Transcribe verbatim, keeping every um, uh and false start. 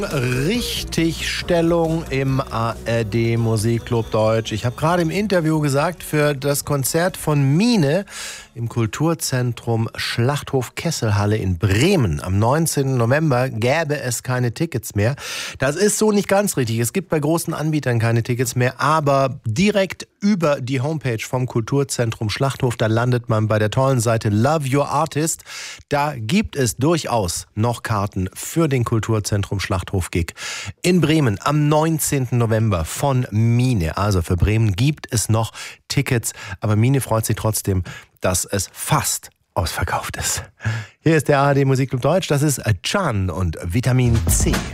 Richtigstellung im A R D Musikclub Deutsch. Ich habe gerade im Interview gesagt, für das Konzert von Mine im Kulturzentrum Schlachthof Kesselhalle in Bremen am neunzehnten November gäbe es keine Tickets mehr. Das ist so nicht ganz richtig. Es gibt bei großen Anbietern keine Tickets mehr, aber direkt über die Homepage vom Kulturzentrum Schlachthof, da landet man bei der tollen Seite Love Your Artist. Da gibt es durchaus noch Karten für den Kulturzentrum Schlachthof-Gig in Bremen am neunzehnten November von Mine. Also für Bremen gibt es noch Tickets, aber Mine freut sich trotzdem, dass es fast ausverkauft ist. Hier ist der A R D Musikclub Deutsch, das ist Can und Vitamin C.